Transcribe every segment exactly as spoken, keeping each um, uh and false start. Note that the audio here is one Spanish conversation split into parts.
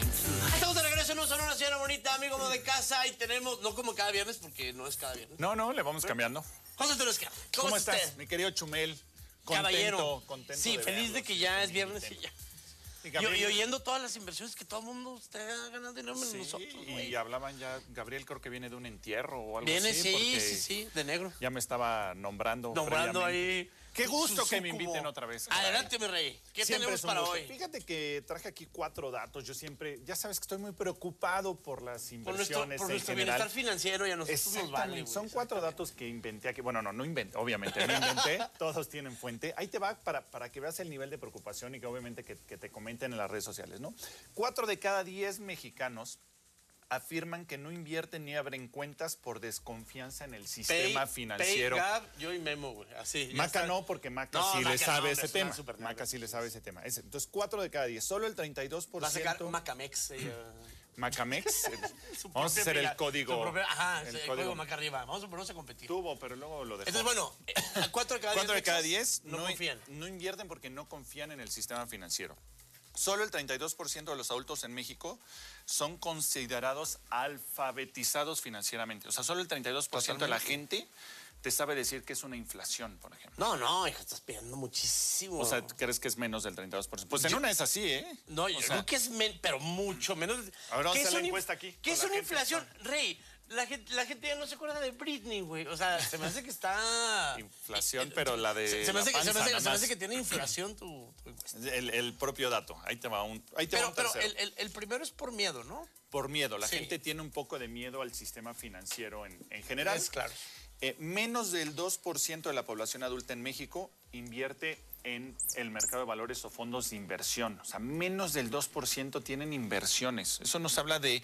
Estamos de regreso en un Sonora, señora bonita, amigo de casa, y tenemos, no como cada viernes, porque no es cada viernes. No, no, le vamos cambiando. José Torresca, ¿cómo, ¿Cómo está estás, usted? mi querido Chumel? Contento, Caballero. contento Sí, de feliz verlo, de que sí, ya sí, es viernes contento. y ya. Y, Y, Gabriel, y oyendo todas las inversiones que todo el mundo está ganando dinero menos sí, nosotros, y güey. hablaban ya, Gabriel creo que viene de un entierro o algo Viene, así. sí, porque sí, sí, de negro. Ya me estaba nombrando. Nombrando previamente. ahí. Qué gusto su que me súcubo. inviten otra vez. Adelante, mi rey. ¿Qué Siempre tenemos es un para gusto. hoy? Fíjate que traje aquí cuatro datos. Yo siempre, ya sabes que estoy muy preocupado por las Por inversiones nuestro, por en nuestro general. bienestar financiero y a nosotros nos Exactamente. vale, güey. Son cuatro datos que inventé aquí. Bueno, no, no inventé, obviamente, no inventé. Todos tienen fuente. Ahí te va para, para que veas el nivel de preocupación y que obviamente que, que te comenten en las redes sociales, ¿no? Cuatro de cada diez mexicanos afirman que no invierten ni abren cuentas por desconfianza en el sistema Pay- financiero. Pay, Gab, yo y Memo, güey. Así. ya Maca está. no, porque Maca No, sí Maca le sabe no, ese hombre, es tema. una super Maca nerd. sí le sabe ese tema. Ese- Entonces, cuatro de cada diez. Solo el treinta y dos por Va a sacar ciento. Macamex. ella. Macamex. el- Su Vamos a propia hacer pila- el código. su propia- ajá, el el, código. código Maca arriba. Vamos a ponernos a competir. Tuvo, pero luego lo dejó. Entonces, bueno, eh, cuatro de cada Cuatro diez. de cada mexas diez no, no, confían. no invierten porque no confían en el sistema financiero. Solo el treinta y dos por ciento de los adultos en México son considerados alfabetizados financieramente. O sea, solo el treinta y dos por ciento de la gente te sabe decir que es una inflación, por ejemplo. No, no, hijo, estás pidiendo muchísimo. O sea, ¿crees que es menos del treinta y dos por ciento? Pues en Yo- una es así, ¿eh? No, yo O sea, creo que es, men- pero mucho menos. A ver, vamos ¿Qué a es hacer la una inf- encuesta aquí, ¿Qué con es la una gente. inflación? Rey, la gente, la gente ya no se acuerda de Britney, güey. O sea, se me hace que está... Inflación, pero la de Se, se me la hace, que- se me panza, hace- nada se me hace más. que tiene inflación tu, tu encuesta. El, el propio dato. Ahí te va un, ahí te va Pero, un pero tercero. el, el- el primero es por miedo, ¿no? Por miedo. La Sí. gente tiene un poco de miedo al sistema financiero en, en general. Es claro. Eh, menos del dos por ciento de la población adulta en México invierte en el mercado de valores o fondos de inversión. O sea, menos del dos por ciento tienen inversiones. Eso nos habla de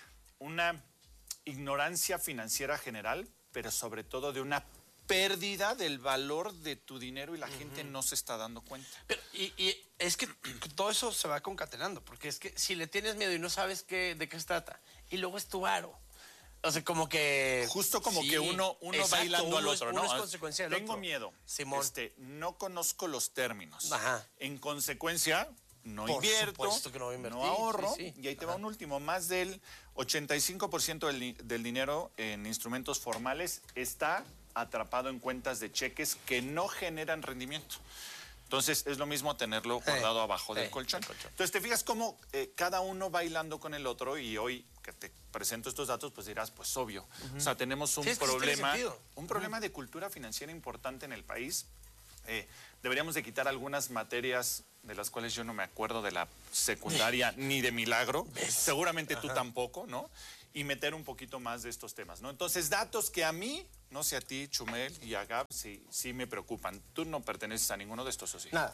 una ignorancia financiera general, pero sobre todo de una pérdida del valor de tu dinero y la gente no se está dando cuenta. Pero, y, y es que todo eso se va concatenando, porque es que si le tienes miedo y no sabes qué, de qué se trata, y luego es tu varo. O sea, como que... Justo como sí, que uno, uno exacto, va hilando uno al es- otro, uno ¿no? es consecuencia del Tengo otro. miedo. Simón. Este, no conozco los términos. Ajá. En consecuencia, no Por invierto, supuesto que no voy a invertir, no ahorro. sí, sí. Y ahí te Ajá. va un último. Más del ochenta y cinco por ciento del, di- del dinero en instrumentos formales está atrapado en cuentas de cheques que no generan rendimiento. Entonces, es lo mismo tenerlo guardado abajo del sí, colchón. del colchón. Entonces, te fijas cómo eh, cada uno va hilando con el otro y hoy que te presento estos datos, pues dirás, pues obvio. O sea, tenemos un Sí, es que sí tiene problema, sentido. un problema de cultura financiera importante en el país. Eh, deberíamos de quitar algunas materias de las cuales yo no me acuerdo de la secundaria ni de milagro. Seguramente tú tampoco, ¿no? Y meter un poquito más de estos temas, ¿no? Entonces, datos que a mí, no sé a ti, Chumel y a Gab, sí, sí me preocupan. Tú no perteneces a ninguno de estos, ¿o sí? Nada.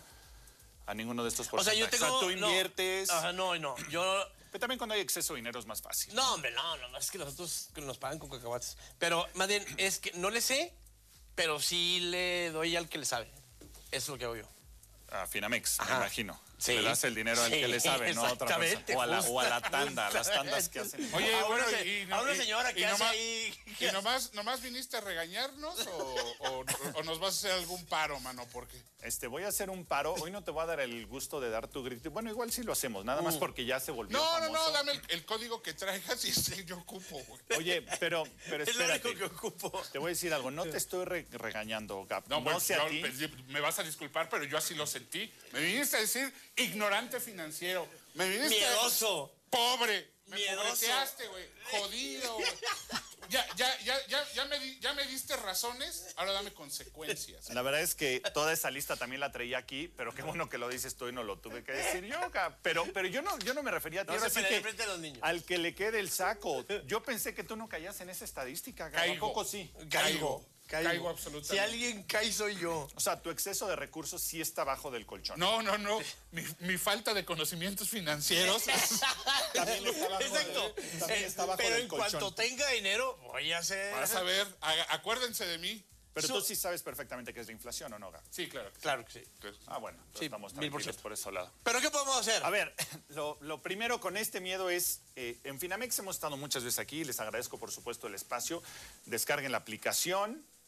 A ninguno de estos O sea, porcentajes. yo tengo... O sea, tú no. inviertes. Ajá, no, no. Yo... Pero también cuando hay exceso de dinero es más fácil. No, hombre, no, no, es que nosotros nos pagan con cacahuates. Pero, más bien, es que no le sé, pero sí le doy al que le sabe. Eso es lo que hago yo. A Finamex, Ajá. me imagino. Sí. Le das el dinero al Sí, que le sabe, no a otra persona. exactamente, O a la, o a la justa- tanda, a las tandas que hacen. Oye, A bueno, una se- y, a una y- señora y que hace nomás, ahí- ¿Y nomás, nomás viniste a regañarnos o, o- o nos vas a hacer algún paro, mano? Porque Este, voy a hacer un paro. Hoy no te voy a dar el gusto de dar tu grito. Bueno, igual sí lo hacemos, nada más porque ya se volvió no, no, famoso. no, dame el, el código que traigas y este yo ocupo, güey. Oye, pero, pero Es lo único espérate. que ocupo. Te voy a decir algo. No te estoy re- regañando, Gab. No, No, bueno, sé a yo- ti. pues, me vas a disculpar, pero yo así lo sentí. Me viniste a decir ignorante financiero. Me viniste Miedoso. a pobre. Me Miedoso. pobreteaste, güey. Jodido, güey. Ya, ya, ya, ya, ya, me di- ya me diste razones, ahora dame consecuencias. La verdad es que toda esa lista también la traía aquí, pero qué bueno que lo dices tú y no lo tuve que decir yo, Gab. Pero, pero yo no, yo no me refería a ti. No Ahora se sí peleen que frente a los niños. al que le quede el saco. Yo pensé que tú no caías en esa estadística, Gab. ¿A Caigo. poco sí? Caigo. Caigo. Caigo absolutamente. Si alguien cae, soy yo. O sea, tu exceso de recursos sí está bajo del colchón. No, no, no. Mi, mi falta de conocimientos financieros. También está bajo Exacto. de- también Eh, está bajo pero del en colchón. cuanto tenga dinero, voy a hacer. Vas a ver, a- acuérdense de mí. Pero So- tú sí sabes perfectamente que es la inflación, ¿o no, Gab? Sí, claro. que sí. Claro que sí. Ah, bueno, entonces Sí, estamos mil por tranquilos ciento. por ese lado. ¿Pero qué podemos hacer? A ver, lo, lo primero con este miedo es, eh, en Finamex hemos estado muchas veces aquí, les agradezco por supuesto el espacio, descarguen la aplicación,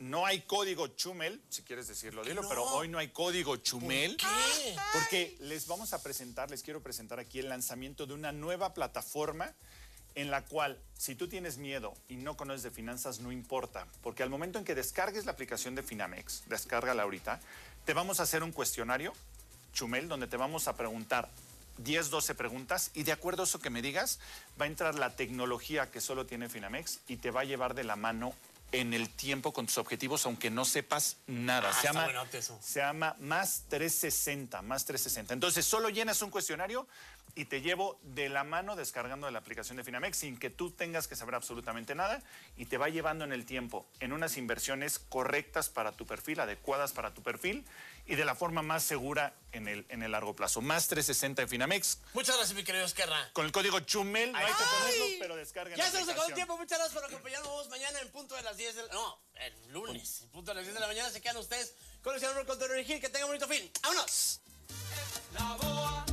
no hay código Chumel, si quieres decirlo, dilo, no? pero hoy no hay código Chumel. ¿Por qué? Porque les vamos a presentar, les quiero presentar aquí el lanzamiento de una nueva plataforma en la cual, si tú tienes miedo y no conoces de finanzas, no importa. Porque al momento en que descargues la aplicación de Finamex, descárgala ahorita, te vamos a hacer un cuestionario, Chumel, donde te vamos a preguntar diez, doce preguntas y de acuerdo a eso que me digas, va a entrar la tecnología que solo tiene Finamex y te va a llevar de la mano en el tiempo con tus objetivos, aunque no sepas nada. Ah, se, está llama, buenote eso. se llama Más trescientos sesenta, Más trescientos sesenta. Entonces, solo llenas un cuestionario y te llevo de la mano descargando de la aplicación de Finamex sin que tú tengas que saber absolutamente nada y te va llevando en el tiempo en unas inversiones correctas para tu perfil, adecuadas para tu perfil y de la forma más segura en el, en el largo plazo. Más trescientos sesenta de Finamex. Muchas gracias, mi querido Esquerra. Con el código Chumel, no hay que ponerlo, pero descarguen Ya la se nos acabó el aplicación. tiempo. Muchas gracias por acompañarnos mañana en punto de las diez de la... No, el lunes. En punto de las diez de la mañana se quedan ustedes con el señor Contreras Gil. Que tengan un bonito fin. ¡Vámonos! La boa.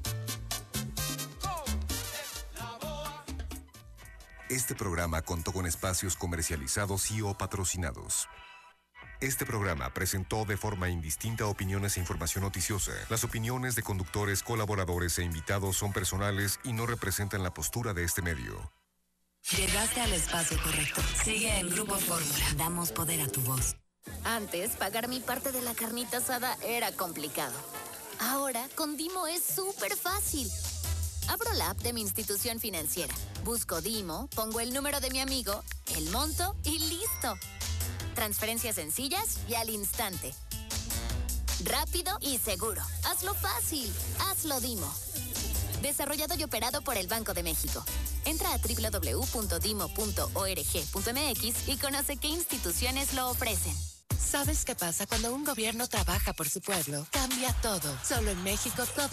Este programa contó con espacios comercializados y o patrocinados. Este programa presentó de forma indistinta opiniones e información noticiosa. Las opiniones de conductores, colaboradores e invitados son personales y no representan la postura de este medio. Llegaste al espacio correcto. Sigue en Grupo Fórmula. Damos poder a tu voz. Antes, pagar mi parte de la carnita asada era complicado. Ahora, con Dimo es súper fácil. Abro la app de mi institución financiera. Busco Dimo, pongo el número de mi amigo, el monto y listo. Transferencias sencillas y al instante. Rápido y seguro. Hazlo fácil. Hazlo Dimo. Desarrollado y operado por el Banco de México. Entra a doble u doble u doble u punto dimo punto org punto m x y conoce qué instituciones lo ofrecen. ¿Sabes qué pasa cuando un gobierno trabaja por su pueblo? Cambia todo. Solo en México todo